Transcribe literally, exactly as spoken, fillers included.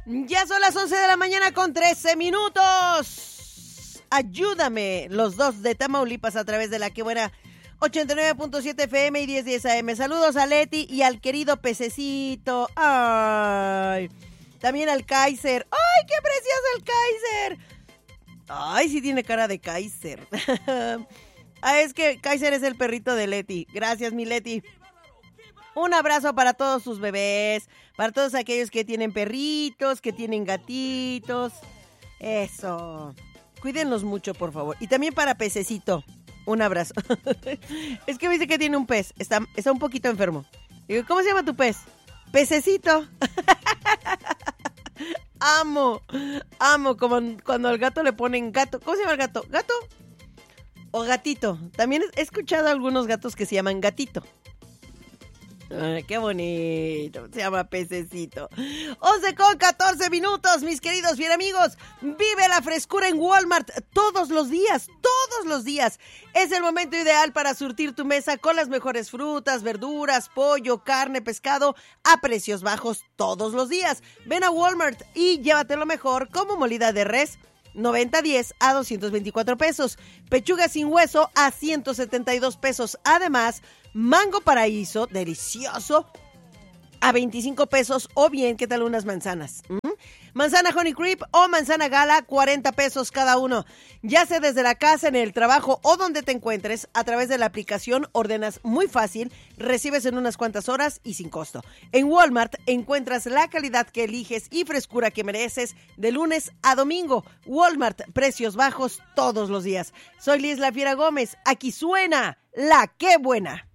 Ya son las once de la mañana con trece minutos. Ayúdame, los dos de Tamaulipas a través de la que buena ochenta y nueve punto siete F M y diez diez A M. Saludos a Leti y al querido pececito. Ay, también al Kaiser. ¡Ay, qué precioso el Kaiser! Ay, sí tiene cara de Kaiser. Ah, es que Kaiser es el perrito de Leti. Gracias, mi Leti. Un abrazo para todos sus bebés, para todos aquellos que tienen perritos, que tienen gatitos. Eso. Cuídenlos mucho, por favor. Y también para Pececito. Un abrazo. Es que me dice que tiene un pez. Está, está un poquito enfermo. Digo, ¿cómo se llama tu pez? Pececito. Amo. Amo como cuando al gato le ponen gato. ¿Cómo se llama el gato? ¿Gato? O gatito. También he escuchado a algunos gatos que se llaman gatito. Ay, qué bonito, se llama Pececito. once con catorce minutos, mis queridos bien amigos. Vive la frescura en Walmart todos los días, todos los días. Es el momento ideal para surtir tu mesa con las mejores frutas, verduras, pollo, carne, pescado a precios bajos todos los días. Ven a Walmart y llévate lo mejor, como molida de res noventa diez a doscientos veinticuatro pesos, pechuga sin hueso a ciento setenta y dos pesos. Además, mango paraíso, delicioso, a veinticinco pesos, o bien, ¿qué tal unas manzanas? ¿Mm? Manzana Honey Creep o manzana Gala, cuarenta pesos cada uno. Ya sea desde la casa, en el trabajo o donde te encuentres, a través de la aplicación ordenas muy fácil, recibes en unas cuantas horas y sin costo. En Walmart encuentras la calidad que eliges y frescura que mereces de lunes a domingo. Walmart, precios bajos todos los días. Soy Liz La Fiera Gómez, aquí suena La Qué Buena.